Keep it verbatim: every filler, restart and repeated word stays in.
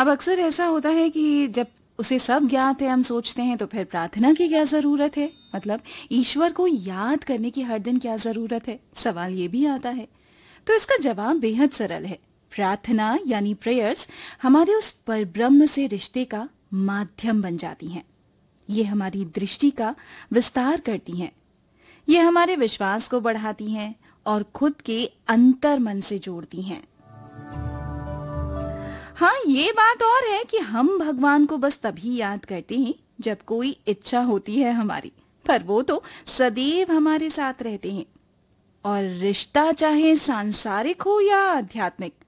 अब अक्सर ऐसा होता है कि जब उसे सब ज्ञात है हम सोचते हैं तो फिर प्रार्थना की क्या जरूरत है। मतलब ईश्वर को याद करने की हर दिन क्या जरूरत है, सवाल ये भी आता है। तो इसका जवाब बेहद सरल है। प्रार्थना यानी प्रेयर्स हमारे उस परब्रह्म से रिश्ते का माध्यम बन जाती हैं। ये हमारी दृष्टि का विस्तार करती हैं। ये हमारे विश्वास को बढ़ाती हैं और खुद के अंतर मन से जोड़ती हैं। हाँ, ये बात और है कि हम भगवान को बस तभी याद करते हैं जब कोई इच्छा होती है हमारी, पर वो तो सदैव हमारे साथ रहते हैं। और रिश्ता चाहे सांसारिक हो या आध्यात्मिक,